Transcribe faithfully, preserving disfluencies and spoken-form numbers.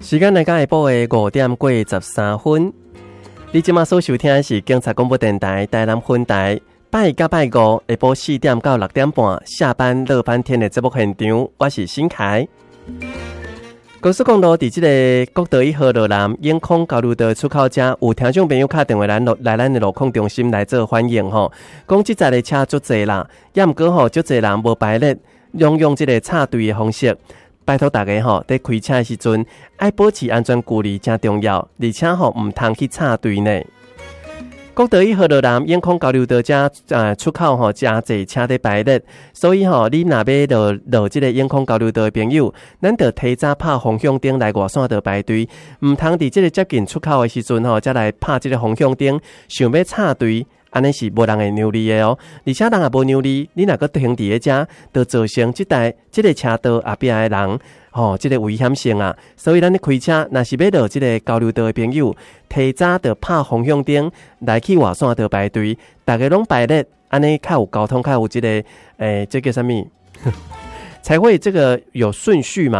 时间来到下晡的五點過十三分，你今麥所收聽的是警察廣播電台台南分台，拜一甲拜五下晡四點到六點半下班樂翻天的節目現場，我是新凱。高速公路伫即個國道一號路南永康交流道出口遮，有聽眾朋友打電話來來咱的路況中心來做反映吼，講即陣的車足濟啦，也毋過吼足濟人無排列，用用即個插隊的方式。拜託大家吼，在開車的時陣，愛保持安全距離真重要，而且吼唔通去插隊呢。國道一號路南永康交流道遮呃出口吼真濟車在排列，所以吼你若要落落即個永康交流道的朋友，咱着提早拍方向燈來外線道排隊，唔通佇即個接近出口的時陣吼，才來拍即個方向燈，想要插隊。安尼是無人會讓你的哦，而且人也無讓你，你若個停佇個遮，就造成即台即個車道後壁的人，吼、哦，即、這個危險性啊。所以咱咧開車，若是要落即個交流道的朋友，提早就拍方向燈來去外線道排隊，大家攏排列，安尼較有交通，較有即、這個誒，這個啥物，才會這個有順序嘛。